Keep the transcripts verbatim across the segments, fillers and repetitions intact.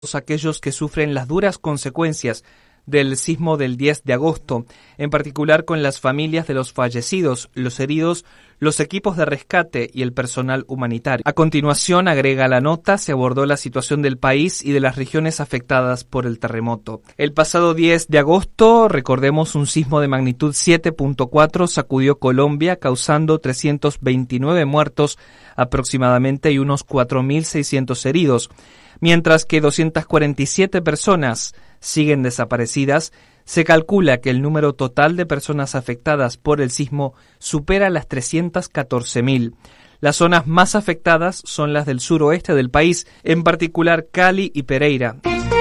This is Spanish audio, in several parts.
aquellos que sufren las duras consecuencias del sismo del diez de agosto, en particular con las familias de los fallecidos, los heridos, los equipos de rescate y el personal humanitario. A continuación, agrega la nota, se abordó la situación del país y de las regiones afectadas por el terremoto. El pasado diez de agosto, recordemos, un sismo de magnitud siete punto cuatro sacudió Colombia, causando trescientos veintinueve muertos aproximadamente y unos cuatro mil seiscientos heridos, mientras que doscientas cuarenta y siete personas siguen desaparecidas. Se calcula que el número total de personas afectadas por el sismo supera las trescientas catorce mil. Las zonas más afectadas son las del suroeste del país, en particular Cali y Pereira.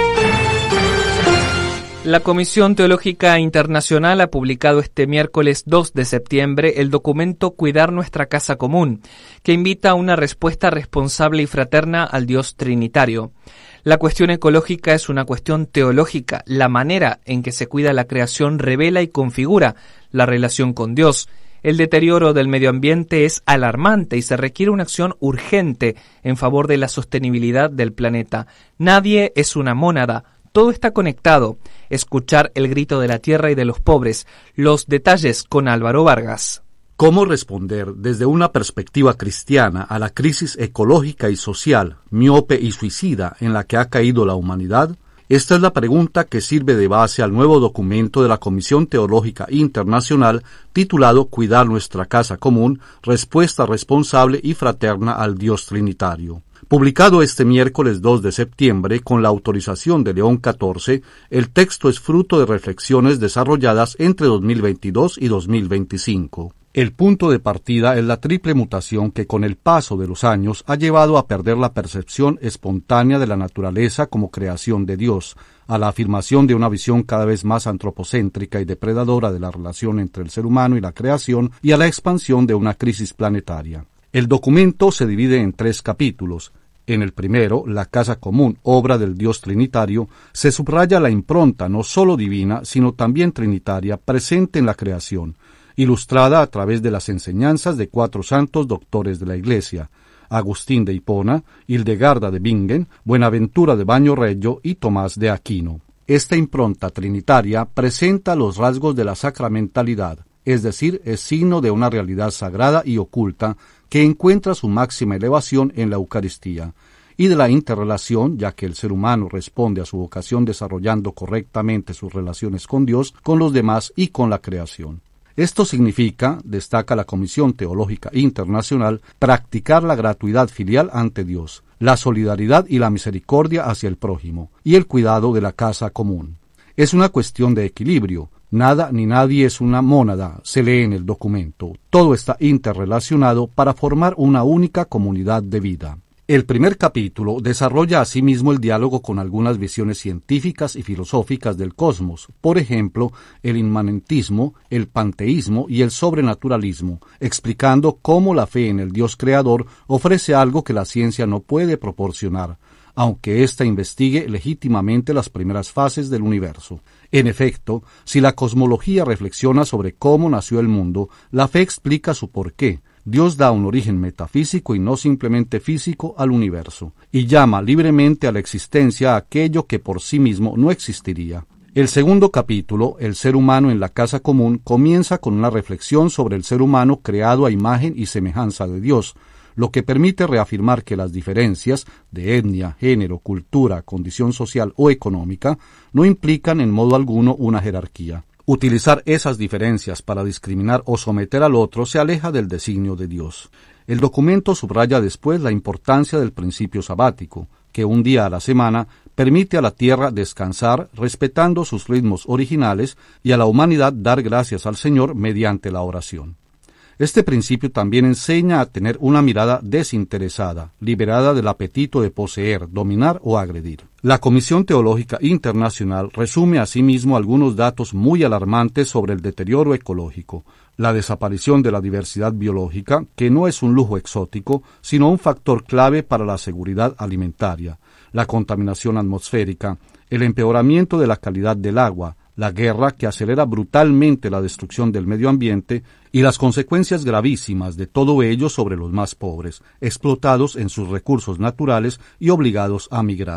La Comisión Teológica Internacional ha publicado este miércoles dos de septiembre el documento Cuidar nuestra casa común, que invita a una respuesta responsable y fraterna al Dios Trinitario. La cuestión ecológica es una cuestión teológica. La manera en que se cuida la creación revela y configura la relación con Dios. El deterioro del medio ambiente es alarmante y se requiere una acción urgente en favor de la sostenibilidad del planeta. Nadie es una mónada. Todo está conectado. Escuchar el grito de la tierra y de los pobres. Los detalles con Álvaro Vargas. ¿Cómo responder desde una perspectiva cristiana a la crisis ecológica y social, miope y suicida en la que ha caído la humanidad? Esta es la pregunta que sirve de base al nuevo documento de la Comisión Teológica Internacional titulado Cuidar nuestra casa común, respuesta responsable y fraterna al Dios Trinitario. Publicado este miércoles dos de septiembre con la autorización de León catorce, el texto es fruto de reflexiones desarrolladas entre dos mil veintidós y dos mil veinticinco. El punto de partida es la triple mutación que con el paso de los años ha llevado a perder la percepción espontánea de la naturaleza como creación de Dios, a la afirmación de una visión cada vez más antropocéntrica y depredadora de la relación entre el ser humano y la creación, y a la expansión de una crisis planetaria. El documento se divide en tres capítulos. En el primero, la casa común, obra del Dios Trinitario, se subraya la impronta no sólo divina, sino también trinitaria, presente en la creación, ilustrada a través de las enseñanzas de cuatro santos doctores de la Iglesia: Agustín de Hipona, Hildegarda de Bingen, Buenaventura de Baño-Reggio y Tomás de Aquino. Esta impronta trinitaria presenta los rasgos de la sacramentalidad, es decir, es signo de una realidad sagrada y oculta que encuentra su máxima elevación en la Eucaristía, y de la interrelación, ya que el ser humano responde a su vocación desarrollando correctamente sus relaciones con Dios, con los demás y con la creación. Esto significa, destaca la Comisión Teológica Internacional, practicar la gratuidad filial ante Dios, la solidaridad y la misericordia hacia el prójimo, y el cuidado de la casa común. Es una cuestión de equilibrio. Nada ni nadie es una mónada, se lee en el documento. Todo está interrelacionado para formar una única comunidad de vida. El primer capítulo desarrolla asimismo el diálogo con algunas visiones científicas y filosóficas del cosmos, por ejemplo, el inmanentismo, el panteísmo y el sobrenaturalismo, explicando cómo la fe en el Dios creador ofrece algo que la ciencia no puede proporcionar, aunque ésta investigue legítimamente las primeras fases del universo. En efecto, si la cosmología reflexiona sobre cómo nació el mundo, la fe explica su porqué. Dios da un origen metafísico y no simplemente físico al universo, y llama libremente a la existencia aquello que por sí mismo no existiría. El segundo capítulo, El ser humano en la casa común, comienza con una reflexión sobre el ser humano creado a imagen y semejanza de Dios, lo que permite reafirmar que las diferencias de etnia, género, cultura, condición social o económica no implican en modo alguno una jerarquía. Utilizar esas diferencias para discriminar o someter al otro se aleja del designio de Dios. El documento subraya después la importancia del principio sabático, que un día a la semana permite a la tierra descansar respetando sus ritmos originales y a la humanidad dar gracias al Señor mediante la oración. Este principio también enseña a tener una mirada desinteresada, liberada del apetito de poseer, dominar o agredir. La Comisión Teológica Internacional resume asimismo algunos datos muy alarmantes sobre el deterioro ecológico, la desaparición de la diversidad biológica, que no es un lujo exótico, sino un factor clave para la seguridad alimentaria, la contaminación atmosférica, el empeoramiento de la calidad del agua, la guerra que acelera brutalmente la destrucción del medio ambiente y las consecuencias gravísimas de todo ello sobre los más pobres, explotados en sus recursos naturales y obligados a migrar.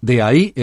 De ahí